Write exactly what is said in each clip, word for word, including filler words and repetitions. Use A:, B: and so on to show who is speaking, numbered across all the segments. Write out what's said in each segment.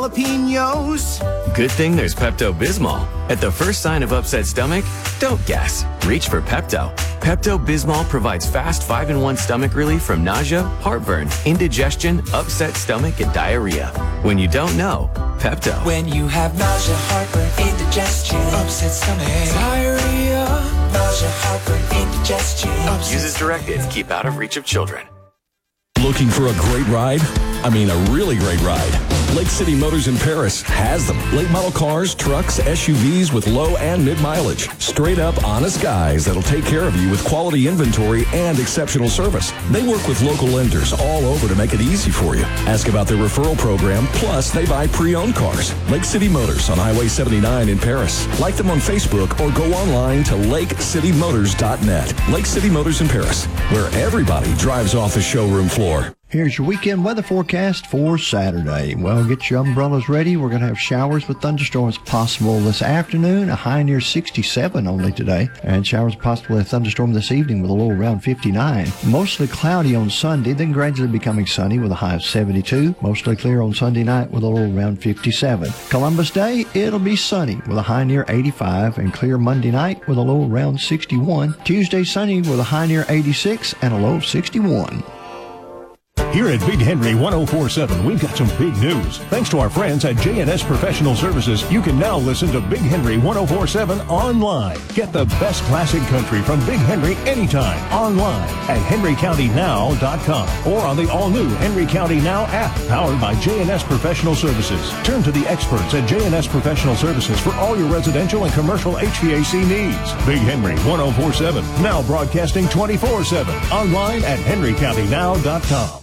A: Jalapenos.
B: Good thing there's Pepto-Bismol. At the first sign of upset stomach, don't guess. Reach for Pepto. Pepto-Bismol provides fast five in one stomach relief from nausea, heartburn, indigestion, upset stomach, and diarrhea. When you don't know, Pepto.
C: When you have nausea, heartburn, indigestion, upset stomach, diarrhea, nausea, heartburn, indigestion.
B: Use as directed. Keep out of reach of children.
D: Looking for a great ride? I mean, a really great ride. Lake City Motors in Paris has them. Late model cars, trucks, S U Vs with low and mid mileage. Straight up honest guys that'll take care of you with quality inventory and exceptional service. They work with local lenders all over to make it easy for you. Ask about their referral program, plus they buy pre-owned cars. Lake City Motors on Highway seventy-nine in Paris. Like them on Facebook or go online to lake city motors dot net. Lake City Motors in Paris, where everybody drives off the showroom floor.
E: Here's your weekend weather forecast for Saturday. Well, get your umbrellas ready. We're going to have showers with thunderstorms possible this afternoon, a high near sixty-seven only today, and showers possible a thunderstorm this evening with a low around fifty-nine. Mostly cloudy on Sunday, then gradually becoming sunny with a high of seventy-two. Mostly clear on Sunday night with a low around fifty-seven. Columbus Day, it'll be sunny with a high near eighty-five, and clear Monday night with a low around sixty-one. Tuesday sunny with a high near eighty-six and a low of sixty-one.
F: Here at Big Henry one oh four point seven, we've got some big news. Thanks to our friends at J and S Professional Services, you can now listen to Big Henry one oh four point seven online. Get the best classic country from Big Henry anytime online at henry county now dot com or on the all-new Henry County Now app powered by J and S Professional Services. Turn to the experts at J and S Professional Services for all your residential and commercial H V A C needs. Big Henry one oh four point seven, now broadcasting twenty-four seven, online at henry county now dot com.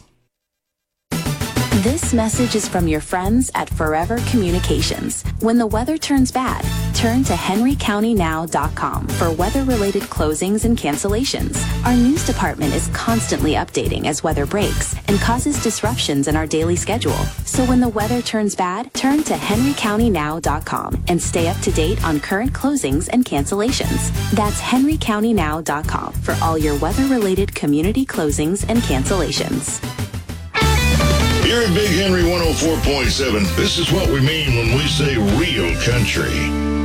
G: This message is from your friends at Forever Communications. When the weather turns bad, turn to henry county now dot com for weather-related closings and cancellations. Our news department is constantly updating as weather breaks and causes disruptions in our daily schedule. So when the weather turns bad, turn to henry county now dot com and stay up to date on current closings and cancellations. That's henry county now dot com for all your weather-related community closings and cancellations.
H: Here at Big Henry one oh four point seven, this is what we mean when we say real country.